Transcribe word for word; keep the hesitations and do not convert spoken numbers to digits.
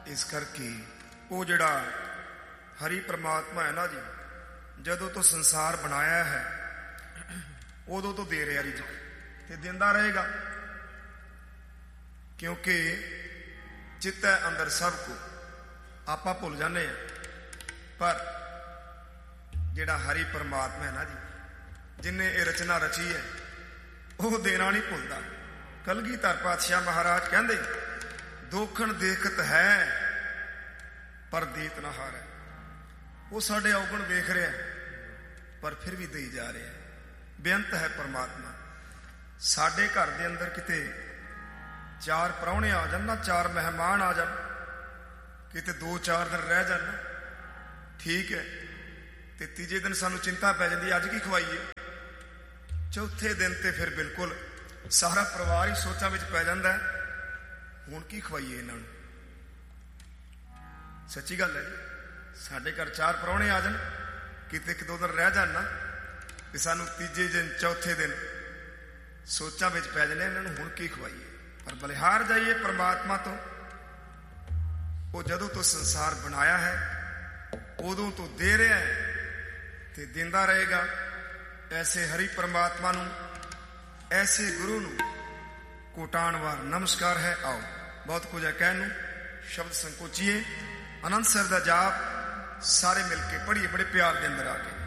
ਇਸ ਕਰਕੇ ਉਹ ਜਿਹੜਾ ਹਰੀ ਪ੍ਰਮਾਤਮਾ ਹੈ ਨਾ ਜੀ, ਜਦੋਂ ਤੋਂ ਸੰਸਾਰ ਬਣਾਇਆ ਹੈ ਉਦੋਂ ਤੋਂ ਦੇ ਰਿਹਾ ਰਿਜ਼ਕ ਤੇ ਦਿੰਦਾ ਰਹੇਗਾ, ਕਿਉਂਕਿ ਚਿੱਤ ਹੈ ਅੰਦਰ ਸਭ ਕੋ। ਆਪਾਂ ਭੁੱਲ ਜਾਂਦੇ ਹਾਂ, ਪਰ ਜਿਹੜਾ ਹਰੀ ਪ੍ਰਮਾਤਮਾ ਹੈ ਨਾ ਜੀ, ਜਿਹਨੇ ਇਹ ਰਚਨਾ ਰਚੀ ਹੈ, ਉਹ ਦੇਣਾ ਨਹੀਂ ਭੁੱਲਦਾ। ਕਲਗੀਧਰ ਪਾਤਸ਼ਾਹ ਮਹਾਰਾਜ ਕਹਿੰਦੇ, ਦੋਖਣ ਦੇਖਤ ਹੈ ਪਰ ਦੇਤ ਨਾ ਹਾਰੈ। ਉਹ ਸਾਡੇ ਔਗਣ ਵੇਖ ਰਿਹਾ ਪਰ ਫਿਰ ਵੀ ਦੇਈ ਜਾ ਰਿਹਾ। ਬੇਅੰਤ ਹੈ ਪਰਮਾਤਮਾ। ਸਾਡੇ ਘਰ ਦੇ ਅੰਦਰ ਕਿਤੇ ਚਾਰ ਪ੍ਰਾਹੁਣੇ ਆ ਜਾਣ ਨਾ, ਚਾਰ ਮਹਿਮਾਨ ਆ ਜਾਣ, ਕਿਤੇ ਦੋ ਚਾਰ ਦਿਨ ਰਹਿ ਜਾਣ, ਠੀਕ ਹੈ, ਤੇ ਤੀਜੇ ਦਿਨ ਸਾਨੂੰ ਚਿੰਤਾ ਪੈ ਜਾਂਦੀ, ਅੱਜ ਕੀ ਖਵਾਈਏ। ਚੌਥੇ ਦਿਨ ਤੇ ਫਿਰ ਬਿਲਕੁਲ ਸਾਰਾ ਪਰਿਵਾਰ ਹੀ ਸੋਚਾਂ ਵਿੱਚ ਪੈ ਜਾਂਦਾ ਹੈ, ਹੁਣ ਕੀ ਖਵਾਈਏ ਇਹਨਾਂ ਨੂੰ। ਸੱਚੀ ਗੱਲ ਹੈ ਜੀ, ਸਾਡੇ ਘਰ ਚਾਰ ਪ੍ਰਾਹੁਣੇ ਆ ਜਾਣ, ਕਿਤੇ ਇੱਕ ਦੋ ਦਿਨ ਰਹਿ ਜਾਣ ਨਾ, ਤੇ ਸਾਨੂੰ ਤੀਜੇ ਦਿਨ ਚੌਥੇ ਦਿਨ ਸੋਚਾਂ ਵਿੱਚ ਪੈ ਜਾਂਦੇ, ਇਹਨਾਂ ਨੂੰ ਹੁਣ ਕੀ ਖਵਾਈਏ। ਪਰ ਬਲਿਹਾਰ ਜਾਈਏ ਪਰਮਾਤਮਾ ਤੋਂ। ਉਹ ਜਦੋਂ ਤੋਂ ਸੰਸਾਰ ਬਣਾਇਆ ਹੈ ਉਦੋਂ ਤੋਂ ਦੇ ਰਿਹਾ ਹੈ ਤੇ ਦਿੰਦਾ ਰਹੇਗਾ। ਐਸੇ ਹਰੀ ਪਰਮਾਤਮਾ ਨੂੰ, ਐਸੇ ਗੁਰੂ ਨੂੰ ਕੋਟਾਨ ਵਾਰ ਨਮਸਕਾਰ ਹੈ। ਆਓ, ਬਹੁਤ ਕੁਝ ਹੈ ਕਹਿਣ ਨੂੰ, ਸ਼ਬਦ ਸੰਕੋਚੀਏ। ਆਨੰਦ ਸਾਹਿਬ ਦਾ ਜਾਪ ਸਾਰੇ ਮਿਲ ਕੇ ਪੜ੍ਹੀਏ ਬੜੇ ਪਿਆਰ ਦੇ ਅੰਦਰ ਆ ਕੇ।